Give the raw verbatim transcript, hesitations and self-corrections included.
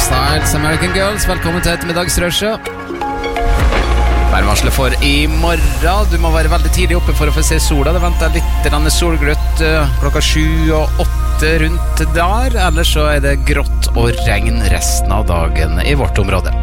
Styles, American Girls. Velkommen til ettermiddagsrushet. Værvarslet for i morgen. Du må være veldig tidlig oppe for å få se sola. Det venter litt solgløtt klokka sju og åtte rundt der. Ellers så er det grått og regn resten av dagen i vårt område.